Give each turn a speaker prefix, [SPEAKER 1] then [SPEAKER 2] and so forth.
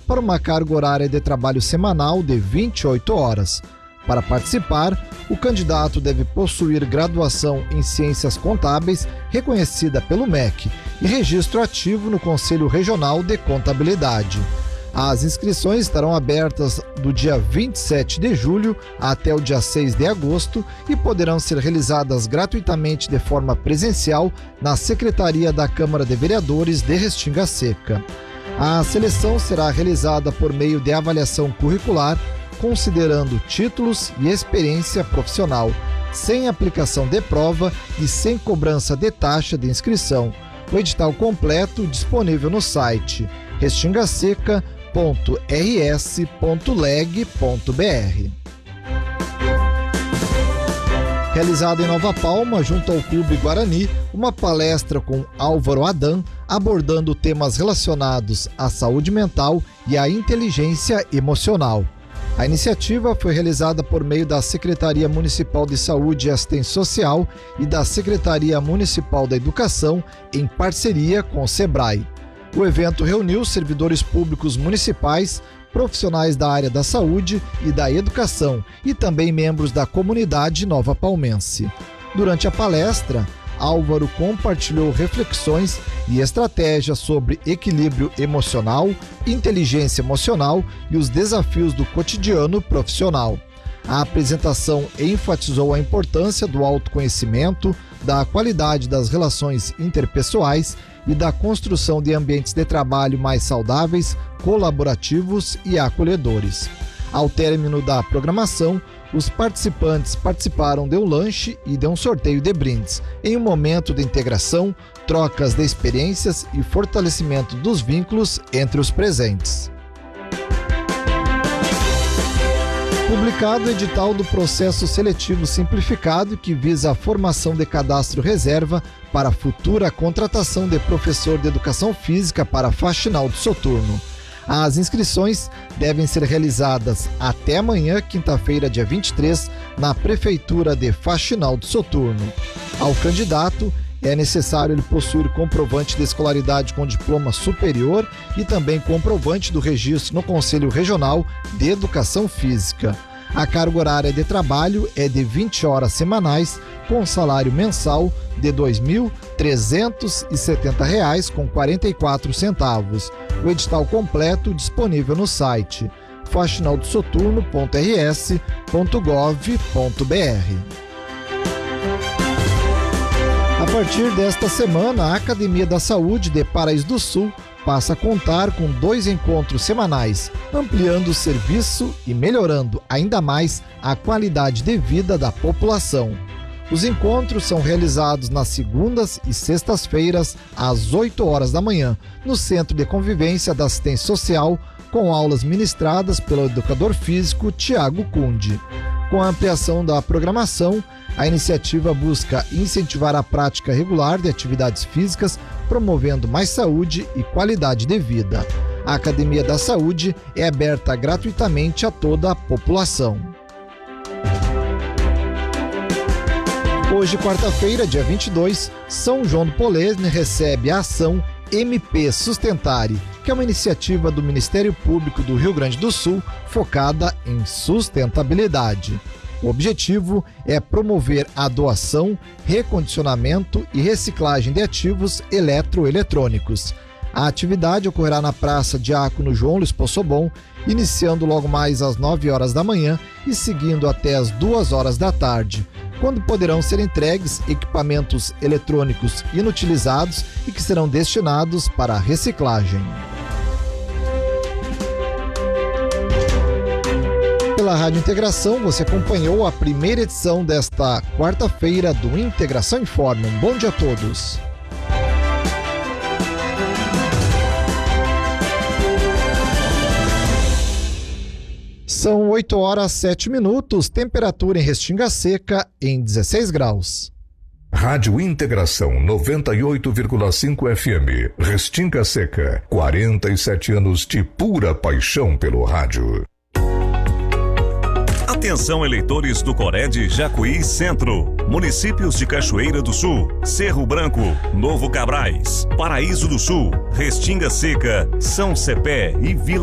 [SPEAKER 1] para uma carga horária de trabalho semanal de 28 horas. Para participar, o candidato deve possuir graduação em Ciências Contábeis reconhecida pelo MEC e registro ativo no Conselho Regional de Contabilidade. As inscrições estarão abertas do dia 27 de julho até o dia 6 de agosto e poderão ser realizadas gratuitamente de forma presencial na Secretaria da Câmara de Vereadores de Restinga Seca. A seleção será realizada por meio de avaliação curricular, considerando títulos e experiência profissional, sem aplicação de prova e sem cobrança de taxa de inscrição. O edital completo disponível no site restingaseca.rs.leg.br. Realizada em Nova Palma, junto ao Clube Guarani, uma palestra com Álvaro Adam, abordando temas relacionados à saúde mental e à inteligência emocional. A iniciativa foi realizada por meio da Secretaria Municipal de Saúde e Assistência Social e da Secretaria Municipal da Educação, em parceria com o SEBRAE. O evento reuniu servidores públicos municipais, profissionais da área da saúde e da educação e também membros da comunidade nova palmense. Durante a palestra, Álvaro compartilhou reflexões e estratégias sobre equilíbrio emocional, inteligência emocional e os desafios do cotidiano profissional. A apresentação enfatizou a importância do autoconhecimento, da qualidade das relações interpessoais e da construção de ambientes de trabalho mais saudáveis, colaborativos e acolhedores. Ao término da programação, os participantes participaram de um lanche e de um sorteio de brindes, em um momento de integração, trocas de experiências e fortalecimento dos vínculos entre os presentes. Publicado o edital do processo seletivo simplificado que visa a formação de cadastro reserva para a futura contratação de professor de educação física para Faxinal do Soturno. As inscrições devem ser realizadas até amanhã, quinta-feira, dia 23, na Prefeitura de Faxinal do Soturno. Ao candidato, é necessário ele possuir comprovante de escolaridade com diploma superior e também comprovante do registro no Conselho Regional de Educação Física. A carga horária de trabalho é de 20 horas semanais, com salário mensal de R$ 2.370,44. O edital completo disponível no site faxinaldosoturno.rs.gov.br. A partir desta semana, a Academia da Saúde de Paraíso do Sul passa a contar com 2 encontros semanais, ampliando o serviço e melhorando ainda mais a qualidade de vida da população. Os encontros são realizados nas segundas e sextas-feiras, às 8 horas da manhã, no Centro de Convivência da Assistência Social, com aulas ministradas pelo educador físico Tiago Kundi. Com a ampliação da programação, a iniciativa busca incentivar a prática regular de atividades físicas, promovendo mais saúde e qualidade de vida. A Academia da Saúde é aberta gratuitamente a toda a população. Hoje, quarta-feira, dia 22, São João do Polesne recebe a ação MP Sustentare, que é uma iniciativa do Ministério Público do Rio Grande do Sul focada em sustentabilidade. O objetivo é promover a doação, recondicionamento e reciclagem de ativos eletroeletrônicos. A atividade ocorrerá na Praça Diácono João Luiz Possobon, iniciando logo mais às 9 horas da manhã e seguindo até às 2 horas da tarde, quando poderão ser entregues equipamentos eletrônicos inutilizados e que serão destinados para a reciclagem. Pela Rádio Integração, você acompanhou a primeira edição desta quarta-feira do Integração Informa. Um bom dia a todos. São 8 horas 7 minutos, temperatura em Restinga Seca em 16 graus.
[SPEAKER 2] Rádio Integração 98,5 FM, Restinga Seca, 47 anos de pura paixão pelo rádio.
[SPEAKER 3] Atenção, eleitores do Cored Jacuí Centro, municípios de Cachoeira do Sul, Cerro Branco, Novo Cabrais, Paraíso do Sul, Restinga Seca, São Cepé e Vila